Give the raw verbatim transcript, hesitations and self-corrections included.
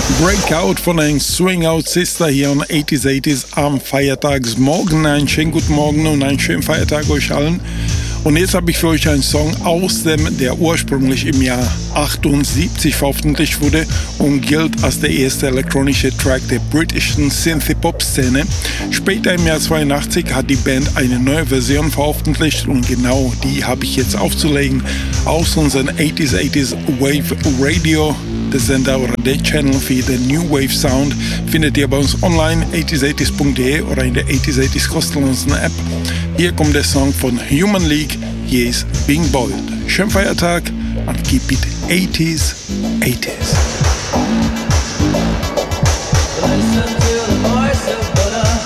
Breakout von den Swing Out Sister hier on achtziger achtziger am Feiertagsmorgen. Einen schönen guten Morgen und einen schönen Feiertag euch allen. Und jetzt habe ich für euch einen Song aus dem, der ursprünglich im Jahr achtundsiebzig veröffentlicht wurde und gilt als der erste elektronische Track der britischen Synthie-Pop-Szene. Später im Jahr zweiundachtzig hat die Band eine neue Version veröffentlicht und genau die habe ich jetzt aufzulegen aus unserem achtziger achtziger Wave Radio. Der Sender oder der Channel für den New Wave Sound findet ihr bei uns online, achtziger achtziger punkt de oder in der achtziger achtziger kostenlosen App. Hier kommt der Song von Human League, hier ist Being Boiled. Schönen Feiertag und keep it achtziger achtziger.